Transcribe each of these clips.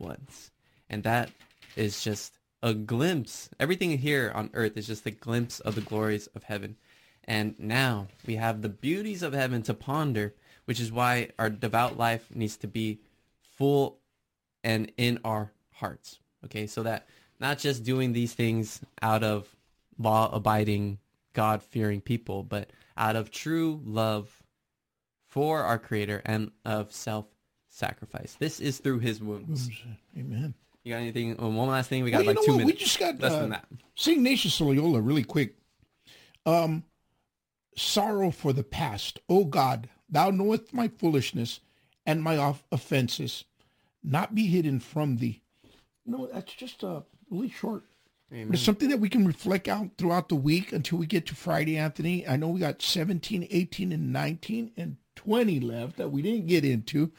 ones. And that is just a glimpse. Everything here on earth is just a glimpse of the glories of heaven. And now we have the beauties of heaven to ponder, which is why our devout life needs to be full and in our hearts. Okay, so that not just doing these things out of law-abiding, God-fearing people, but out of true love for our Creator and of self-sacrifice. This is through His wounds. Amen. You got anything? One last thing. We got like 2 minutes. We just got less than that. St. Ignatius Loyola, really quick. Sorrow for the past. O God, thou knowest my foolishness and my offenses. Not be hidden from thee. That's just really short. Amen. But it's something that we can reflect out throughout the week until we get to Friday, Anthony. I know we got 17, 18, and 19, and 20 left that we didn't get into.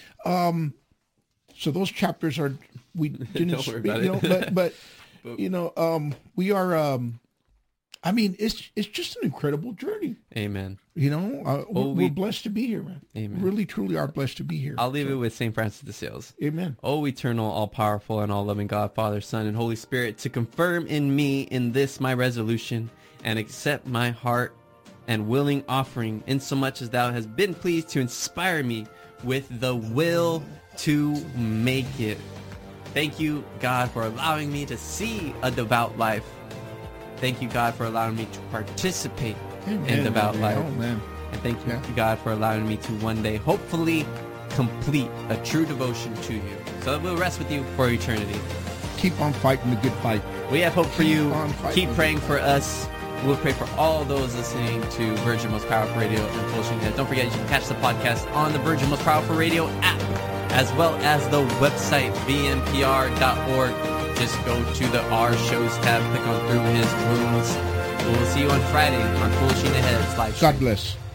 So those chapters we didn't Don't worry about it. but we are, it's just an incredible journey. Amen. We're blessed to be here, man. Amen. Really, truly are blessed to be here. I'll leave it with St. Francis de Sales. Amen. O eternal, all-powerful, and all-loving God, Father, Son, and Holy Spirit, to confirm in me in this my resolution, and accept my heart and willing offering, insomuch as thou hast been pleased to inspire me with the will to make it. Thank you, God, for allowing me to see a devout life. Thank you, God, for allowing me to participate in devout life. Man. And thank you, God, for allowing me to one day, hopefully, complete a true devotion to you. So that we'll rest with you for eternity. Keep on fighting the good fight. We have hope for you. Keep praying for us. We'll pray for all those listening to Virgin Most Powerful Radio and Publishing Head. Don't forget, you can catch the podcast on the Virgin Most Powerful Radio app, as well as the website, vmpr.org. Just go to the Our Shows tab, click on Through His Wounds. We'll see you on Friday on Publishing Ahead's live stream. God bless.